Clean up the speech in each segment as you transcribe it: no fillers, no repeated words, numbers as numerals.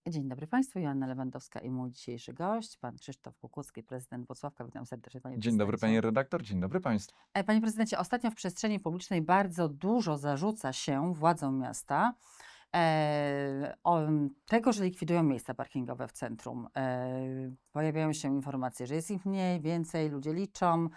Dzień dobry Państwu, Joanna Lewandowska i mój dzisiejszy gość, pan Krzysztof Kukucki, prezydent Włocławka. Witam serdecznie, panie Dzień dobry, prezydencie. pani redaktor, dzień dobry państwu. Panie prezydencie, ostatnio w przestrzeni publicznej bardzo dużo zarzuca się władzom miasta tego, że likwidują miejsca parkingowe w centrum. Pojawiają się informacje, że jest ich mniej, więcej, ludzie liczą.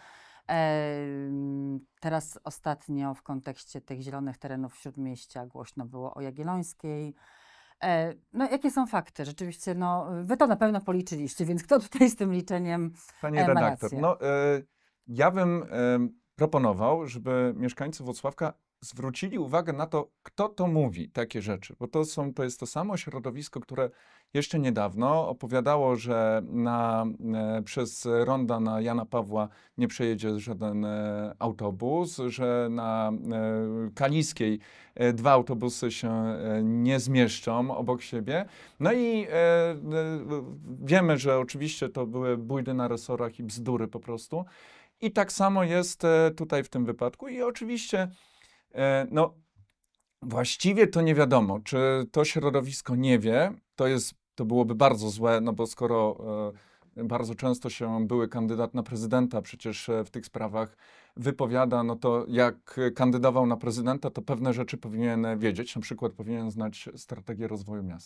Teraz ostatnio w kontekście tych zielonych terenów w Śródmieścia głośno było o Jagiellońskiej. No, jakie są fakty? Rzeczywiście, no, wy to na pewno policzyliście, więc kto tutaj z tym liczeniem Pani ma redaktor, rację? ja bym proponował, żeby mieszkańcy Włocławka zwrócili uwagę na to, kto to mówi, takie rzeczy, bo to jest to samo środowisko, które jeszcze niedawno opowiadało, że przez ronda na Jana Pawła nie przejedzie żaden autobus, że na Kaliskiej dwa autobusy się nie zmieszczą obok siebie. No i wiemy, że oczywiście to były bójdy na resorach i bzdury po prostu. I tak samo jest tutaj w tym wypadku. I oczywiście, no, właściwie to nie wiadomo, czy to środowisko nie wie, to byłoby bardzo złe, no bo skoro bardzo często się były kandydat na prezydenta przecież w tych sprawach wypowiada, no to jak kandydował na prezydenta, to pewne rzeczy powinien wiedzieć, na przykład powinien znać strategię rozwoju miasta.